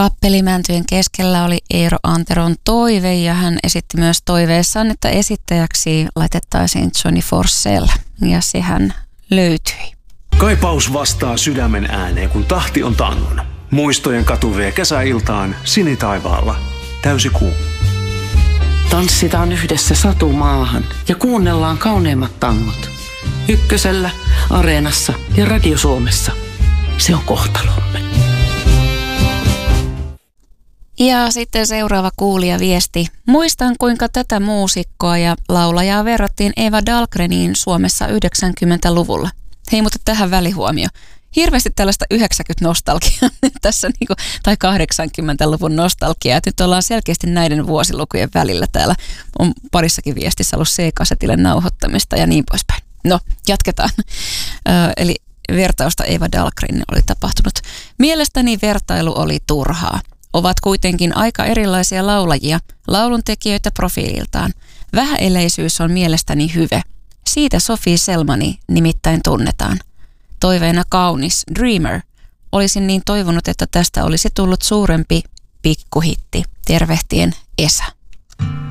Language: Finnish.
Kappelimäntyjen keskellä oli Eero Anteron toive ja hän esitti myös toiveessaan, että esittäjäksi laitettaisiin Johnny Forsell ja sehän löytyi. Kaipaus vastaa sydämen ääneen, kun tahti on tangon. Muistojen katu vie kesäiltaan sinitaivaalla. Täysi kuu. Tanssitaan yhdessä satumaahan ja kuunnellaan kauneimmat tangot. Ykkösellä, Areenassa ja Radio Suomessa. Se on kohtalomme. Ja sitten seuraava kuulijaviesti. Muistan, kuinka tätä muusikkoa ja laulajaa verrattiin Eva Dahlgreniin Suomessa 90-luvulla. Hei, mutta tähän välihuomio. Hirveästi tällaista 90-nostalgiaa tässä, tai 80-luvun nostalgiaa. Nyt ollaan selkeästi näiden vuosilukujen välillä. Täällä on parissakin viestissä ollut C-kasetille nauhoittamista ja niin poispäin. No, jatketaan. Eli vertausta Eva Dahlgren oli tapahtunut. Mielestäni vertailu oli turhaa. Ovat kuitenkin aika erilaisia laulajia, lauluntekijöitä profiililtaan. Vähäeleisyys on mielestäni hyve. Siitä Sophie Selmani nimittäin tunnetaan. Toiveena kaunis, Dreamer. Olisin niin toivonut, että tästä olisi tullut suurempi pikkuhitti. Tervehtien Esa.